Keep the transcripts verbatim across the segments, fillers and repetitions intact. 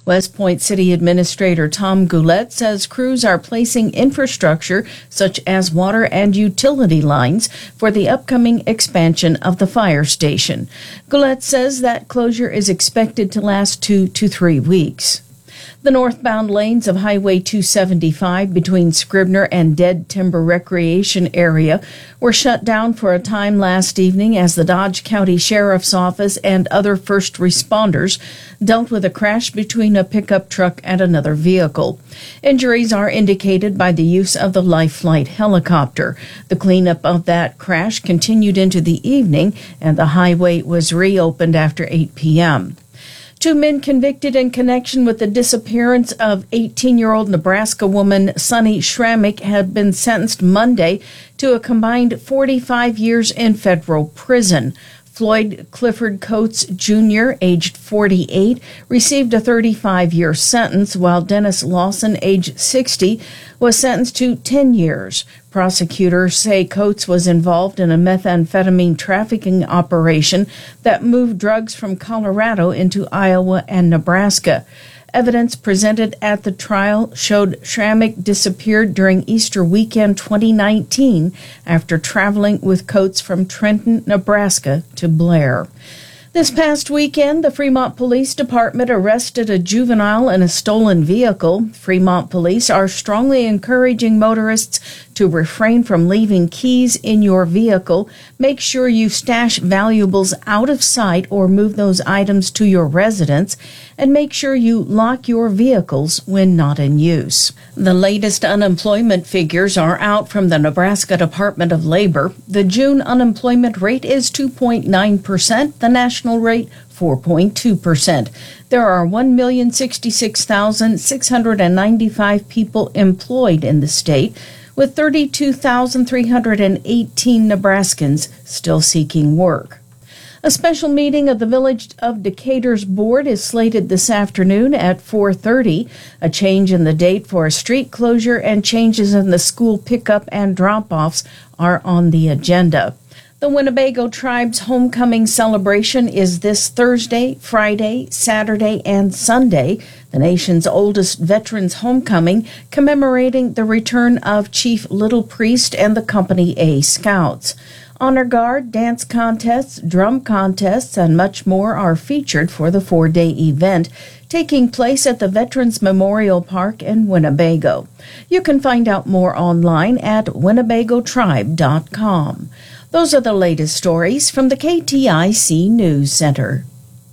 West Point City Administrator Tom Goulet says crews are placing infrastructure such as water and utility lines for the upcoming expansion of the fire station. Goulet says that closure is expected to last two to three weeks. The northbound lanes of Highway two seventy-five between Scribner and Dead Timber Recreation Area were shut down for a time last evening as the Dodge County Sheriff's Office and other first responders dealt with a crash between a pickup truck and another vehicle. Injuries are indicated by the use of the Life Flight helicopter. The cleanup of that crash continued into the evening, and the highway was reopened after eight p.m. Two men convicted in connection with the disappearance of eighteen-year-old Nebraska woman Sunny Schrammick have been sentenced Monday to a combined forty-five years in federal prison. Floyd Clifford Coates Junior, aged forty-eight, received a thirty-five-year sentence, while Dennis Lawson, aged sixty, was sentenced to ten years. Prosecutors say Coates was involved in a methamphetamine trafficking operation that moved drugs from Colorado into Iowa and Nebraska. Evidence presented at the trial showed Schrammick disappeared during Easter weekend twenty nineteen after traveling with Coates from Trenton, Nebraska to Blair. This past weekend, the Fremont Police Department arrested a juvenile in a stolen vehicle. Fremont police are strongly encouraging motorists to refrain from leaving keys in your vehicle. Make sure you stash valuables out of sight or move those items to your residence, and make sure you lock your vehicles when not in use. The latest unemployment figures are out from the Nebraska Department of Labor. The June unemployment rate is two point nine percent, the national rate four point two percent. There are one million sixty-six thousand six hundred ninety-five people employed in the state, with thirty-two thousand three hundred eighteen Nebraskans still seeking work. A special meeting of the Village of Decatur's board is slated this afternoon at four thirty. A change in the date for a street closure and changes in the school pickup and drop-offs are on the agenda. The Winnebago Tribe's homecoming celebration is this Thursday, Friday, Saturday, and Sunday, the nation's oldest veterans' homecoming, commemorating the return of Chief Little Priest and the Company A Scouts. Honor Guard, dance contests, drum contests, and much more are featured for the four-day event, taking place at the Veterans Memorial Park in Winnebago. You can find out more online at winnebago tribe dot com. Those are the latest stories from the K T I C News Center.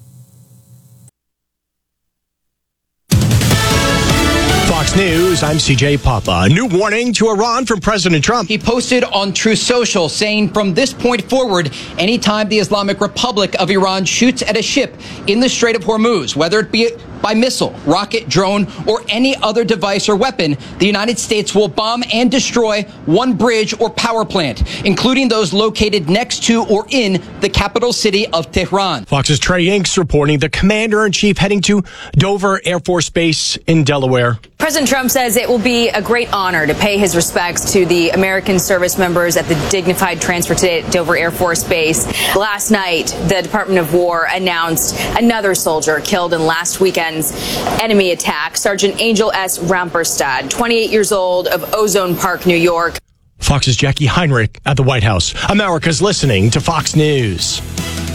Fox News, I'm C J Papa. A new warning to Iran from President Trump. He posted on Truth Social saying from this point forward, anytime the Islamic Republic of Iran shoots at a ship in the Strait of Hormuz, whether it be by missile, rocket, drone, or any other device or weapon, the United States will bomb and destroy one bridge or power plant, including those located next to or in the capital city of Tehran. Fox's Trey Inks reporting the commander-in-chief heading to Dover Air Force Base in Delaware. President Trump says it will be a great honor to pay his respects to the American service members at the dignified transfer today at Dover Air Force Base. Last night, the Department of War announced another soldier killed in last weekend's enemy attack, Sergeant Angel S. Ramperstad, twenty-eight years old, of Ozone Park, New York. Fox's Jackie Heinrich at the White House. America's listening to Fox News.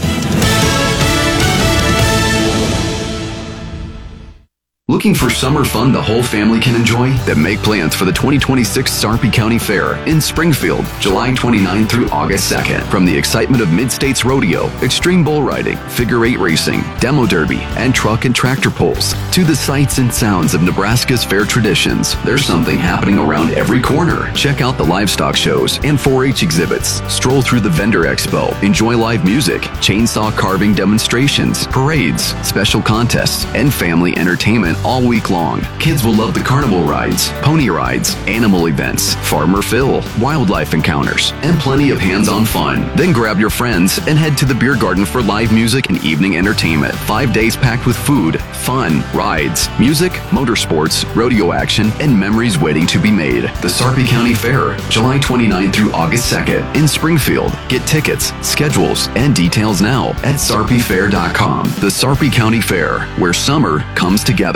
Looking for summer fun the whole family can enjoy? Then make plans for the twenty twenty-six Sarpy County Fair in Springfield, July twenty-ninth through August second. From the excitement of Mid-States Rodeo, extreme bull riding, figure eight racing, demo derby, and truck and tractor pulls, to the sights and sounds of Nebraska's fair traditions, there's something happening around every corner. Check out the livestock shows and four H exhibits, stroll through the vendor expo, enjoy live music, chainsaw carving demonstrations, parades, special contests, and family entertainment all week long. Kids will love the carnival rides, pony rides, animal events, Farmer Phil, wildlife encounters, and plenty of hands-on fun. Then grab your friends and head to the beer garden for live music and evening entertainment. Five days packed with food, fun, rides, music, motorsports, rodeo action, and memories waiting to be made. The Sarpy County Fair, July twenty-ninth through August second in Springfield. Get tickets, schedules, and details now at sarpy fair dot com. The Sarpy County Fair, where summer comes together.